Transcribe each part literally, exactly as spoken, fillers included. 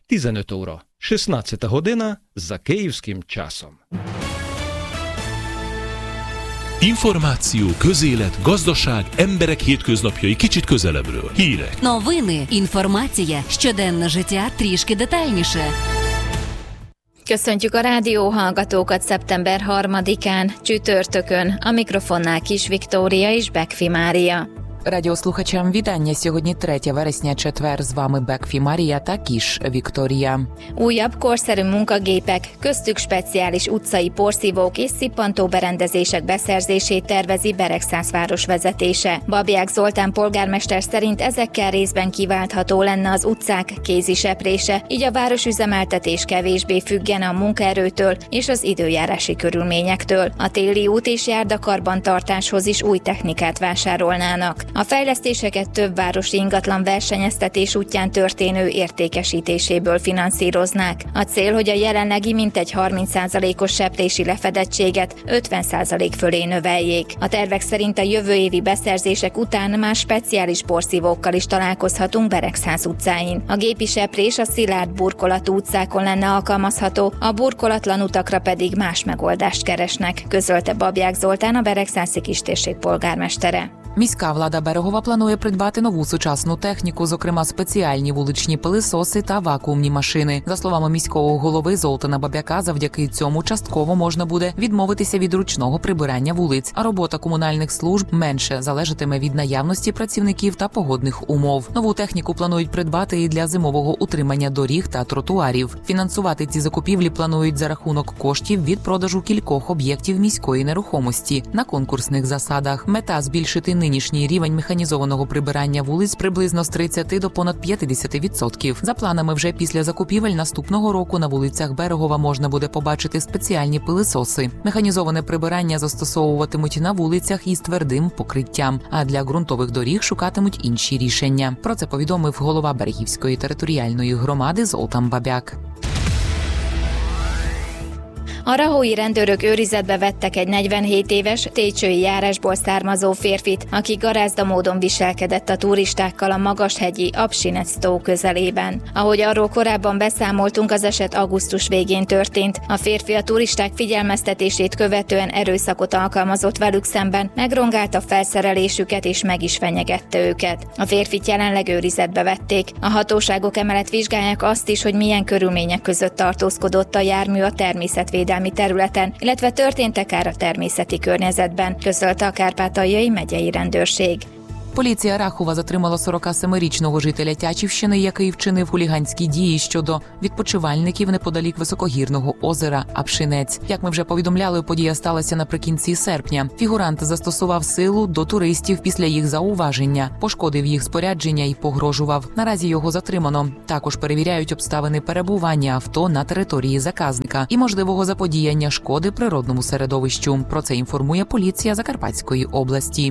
tizenöt óra, szexnадцята година за kиївським часом. Információ, közélet, gazdaság, emberek hétköznapjai kicsit közelebbről. Hírek. Новини, інформація, щоденне життя трішки детальніше. Köszöntjük a rádióhallgatókat szeptember harmadikán, csütörtökön. A mikrofonnál Kis Viktória és Bekfi Mária. Радіослухачам вітання. Сьогодні третє вересня, четвер. З вами Бекфі Марія та Кіш Вікторія. Újabb korszerű munkagépek, köztük speciális utcai porszívók és szippantó berendezések beszerzését tervezi Beregszász vezetése. Babják Zoltán polgármester szerint ezekkel részben kiváltható lenne az utcák kéziseprése, így a városüzemeltetés kevésbé függen a munkaerőtől és az időjárási körülményektől. A téli út és járdakarbantartáshoz is új technikát vásárolnának. A fejlesztéseket több városi ingatlan versenyeztetés útján történő értékesítéséből finanszíroznák. A cél, hogy a jelenlegi mintegy harminc százalékos seprési lefedettséget ötven százalék fölé növeljék. A tervek szerint a jövő évi beszerzések után már speciális porszívókkal is találkozhatunk Beregszász utcáin. A gépi seprés a szilárd burkolatú utcákon lenne alkalmazható, a burkolatlan utakra pedig más megoldást keresnek, közölte Babják Zoltán, a Beregszászi kistérség polgármestere. Міська влада Берегова планує придбати нову сучасну техніку, зокрема спеціальні вуличні пилисоси та вакуумні машини. За словами міського голови Золтана Бабяка, завдяки цьому частково можна буде відмовитися від ручного прибирання вулиць, а робота комунальних служб менше залежатиме від наявності працівників та погодних умов. Нову техніку планують придбати і для зимового утримання доріг та тротуарів. Фінансувати ці закупівлі планують за рахунок коштів від продажу кількох об'єктів міської нерухомості на конкурсних засадах. Мета – збільшити нинішній рівень механізованого прибирання вулиць приблизно з тридцяти до понад п'ятдесяти відсотків. За планами, вже після закупівель наступного року на вулицях Берегова можна буде побачити спеціальні пилисоси. Механізоване прибирання застосовуватимуть на вулицях із твердим покриттям, а для ґрунтових доріг шукатимуть інші рішення. Про це повідомив голова Берегівської територіальної громади Золтан Бабяк. A rahói rendőrök őrizetbe vettek egy negyvenhét éves, técsői járásból származó férfit, aki garázda módon viselkedett a turistákkal a magashegyi Apsinec-tó közelében. Ahogy arról korábban beszámoltunk, az eset augusztus végén történt. A férfi a turisták figyelmeztetését követően erőszakot alkalmazott velük szemben, megrongálta felszerelésüket és meg is fenyegette őket. A férfit jelenleg őrizetbe vették. A hatóságok emellett vizsgálják azt is, hogy milyen körülmények között tartózkodott a jármű a természetvédelmi területen, illetve történtek ár a természeti környezetben, közölte a Kárpátaljai megyei rendőrség. Поліція Рахова затримала сорокасемирічного жителя Тячівщини, який вчинив хуліганські дії щодо відпочивальників неподалік високогірного озера Апшинець. Як ми вже повідомляли, подія сталася наприкінці серпня. Фігурант застосував силу до туристів після їх зауваження, пошкодив їх спорядження і погрожував. Наразі його затримано. Також перевіряють обставини перебування авто на території заказника і можливого заподіяння szkody природному середовищу. Про це інформує поліція Закарпатської області.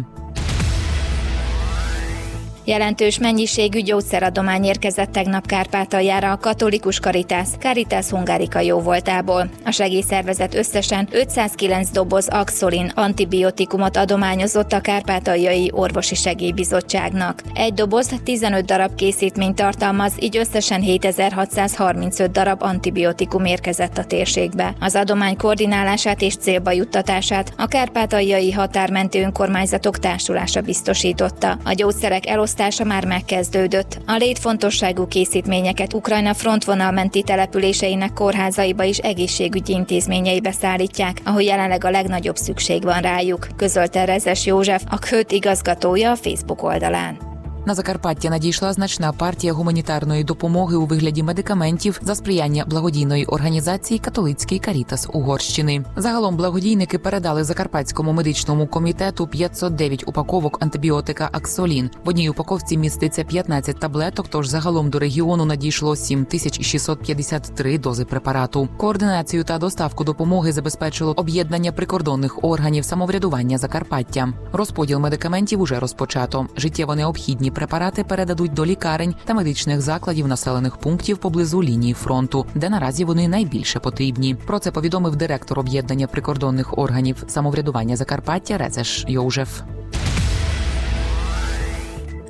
Jelentős mennyiségű gyógyszeradomány érkezett tegnap Kárpátaljára a katolikus Caritas, Caritas Hungarica jóvoltából. A segélyszervezet összesen ötszázkilenc doboz Axolin antibiotikumot adományozott a Kárpátaljai Orvosi Segélybizottságnak. Egy doboz tizenöt darab készítményt tartalmaz, így összesen hétezer-hatszázharmincöt darab antibiotikum érkezett a térségbe. Az adomány koordinálását és célba juttatását a Kárpátaljai Határmenti Önkormányzatok Társulása biztosította. A gyógyszerek elosztása már megkezdődött. A létfontosságú készítményeket Ukrajna frontvonal menti településeinek kórházaiba és egészségügyi intézményeibe szállítják, ahol jelenleg a legnagyobb szükség van rájuk, közölte Rezes József, a КХИТ igazgatója a Facebook oldalán. На Закарпаття надійшла значна партія гуманітарної допомоги у вигляді медикаментів за сприяння благодійної організації «Католицький Карітас» Угорщини. Загалом благодійники передали Закарпатському медичному комітету п'ятсот дев'ять упаковок антибіотика Аксолін. В одній упаковці міститься п'ятнадцять таблеток, тож загалом до регіону надійшло сім тисяч шістсот п'ятдесят три дози препарату. Координацію та доставку допомоги забезпечило об'єднання прикордонних органів самоврядування Закарпаття. Розподіл медикаментів уже розпочато. Життєво необхідні препарати передадуть до лікарень та медичних закладів населених пунктів поблизу лінії фронту, де наразі вони найбільше потрібні. Про це повідомив директор об'єднання прикордонних органів самоврядування Закарпаття Резеш József.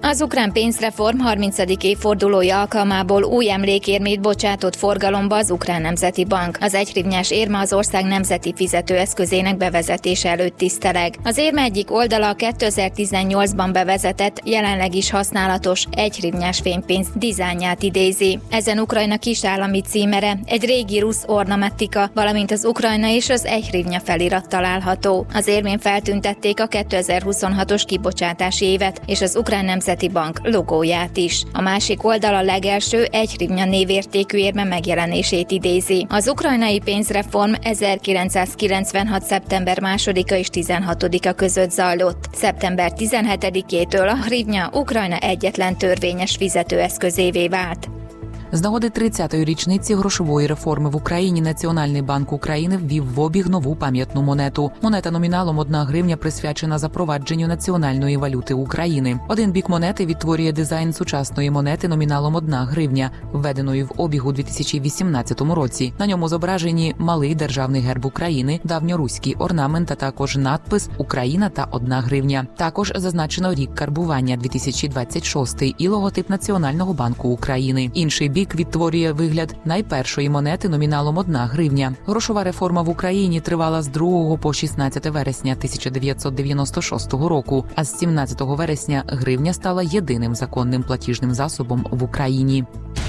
Az ukrán pénzreform harmincadik évfordulója alkalmából új emlékérmét bocsátott forgalomba az Ukrán Nemzeti Bank. Az egyhrivnyás érme az ország nemzeti fizetőeszközének bevezetése előtt tiszteleg. Az érme egyik oldala a kétezer-tizennyolcban bevezetett, jelenleg is használatos egyhrivnyás fénypénz dizájnját idézi. Ezen Ukrajna kisállami címere, egy régi rusz ornamentika, valamint az Ukrajna és az egyhrivnya felirat található. Az érmén feltüntették a kétezer-huszonhatos kibocsátási évet és az Ukrán Nemzeti Bank logóját is. A másik oldal a legelső egyhrivnya névértékű érme megjelenését idézi. Az ukrajnai pénzreform ezerkilencszázkilencvenhat. szeptember másodika és tizenhatodika között zajlott. szeptember tizenhetedikétől a hrivnya Ukrajna egyetlen törvényes fizetőeszközévé vált. З нагоди тридцятої річниці грошової реформи в Україні Національний банк України ввів в обіг нову пам'ятну монету. Монета номіналом одна гривня присвячена запровадженню національної валюти України. Один бік монети відтворює дизайн сучасної монети номіналом одна гривня, введеної в обіг у дві тисячі вісімнадцятому році. На ньому зображені малий державний герб України, давньоруський орнамент, а також надпис «Україна» та одна гривня. Також зазначено рік карбування дві тисячі двадцять шостий і логотип Національного банку України. Інший бік відтворює вигляд найпершої монети номіналом одна гривня. Грошова реформа в Україні тривала з другого по шістнадцяте вересня тисяча дев'ятсот дев'яносто шостого року, а з сімнадцятого вересня гривня стала єдиним законним платіжним засобом в Україні.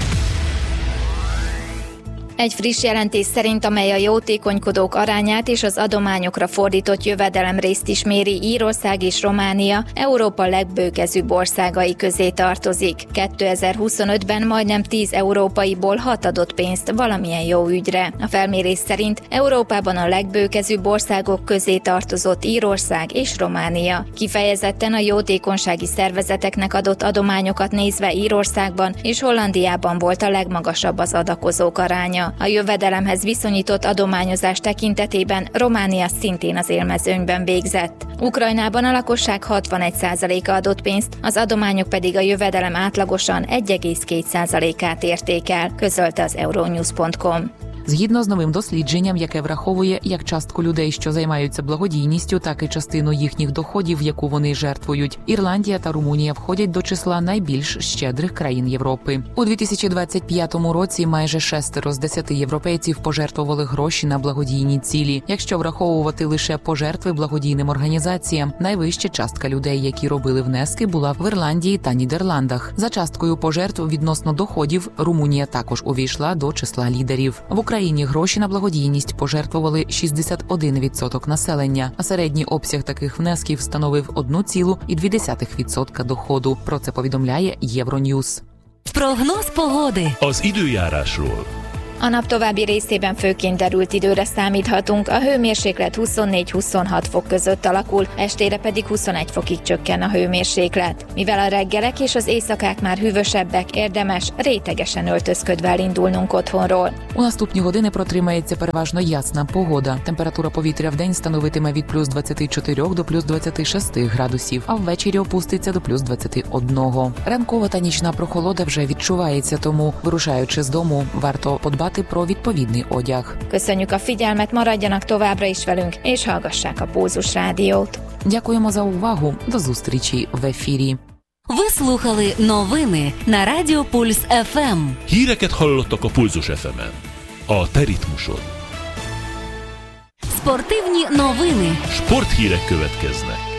Egy friss jelentés szerint, amely a jótékonykodók arányát és az adományokra fordított jövedelemrészt is méri, Írország és Románia Európa legbőkezűbb országai közé tartozik. kétezer-huszonötben majdnem tíz európaiból hat adott pénzt valamilyen jó ügyre. A felmérés szerint Európában a legbőkezűbb országok közé tartozott Írország és Románia. Kifejezetten a jótékonysági szervezeteknek adott adományokat nézve Írországban és Hollandiában volt a legmagasabb az adakozók aránya. A jövedelemhez viszonyított adományozás tekintetében Románia szintén az élmezőnyben végzett. Ukrajnában a lakosság hatvanegy százaléka adott pénzt, az adományok pedig a jövedelem átlagosan egy egész két százalékát érték el, közölte az euronews pont com. Згідно з новим дослідженням, яке враховує як частку людей, що займаються благодійністю, так і частину їхніх доходів, яку вони жертвують, Ірландія та Румунія входять до числа найбільш щедрих країн Європи. У дві тисячі двадцять п'ятому році майже шестеро з десяти європейців пожертвували гроші на благодійні цілі. Якщо враховувати лише пожертви благодійним організаціям, найвища частка людей, які робили внески, була в Ірландії та Нідерландах. За часткою пожертв відносно доходів Румунія також увійшла до числа лідерів. В Україні В Україні гроші на благодійність пожертвували шістдесят один відсоток населення, а середній обсяг таких внесків становив одна ціла дві десятих відсотка доходу. Про це повідомляє Євроньюз. Прогноз pогоди. Az időjárásról. A nap további részében főként derült időre számíthatunk, a hőmérséklet huszonnégy-huszonhat fok között alakul, estére pedig huszonegy fokig csökken a hőmérséklet. Mivel a reggelek és az éjszakák már hűvösebbek, érdemes rétegesen öltözködve elindulnunk otthonról. У наступні години протримається переважно ясна погода. Температура повітря вдень становитиме від плюс двадцять чотири до плюс двадцять шість градусів, а ввечері опуститься до плюс двадцять один. Ранкова та нічна прохолода вже відчувається, тому, вирушаючи з дому, варто подбати про відповідний одяг. Köszönjük a figyelmet, maradjanak továbbra is velünk, és hallgassák a Pulzus Rádiót. Дякуємо за увагу. До зустрічі в ефірі. Ви слухали новини на Радіо Пульс еф ем. Híreket hallottak a Pulzus еф емен. A te ritmusod. Спортивні новини. Sporthírek következnek.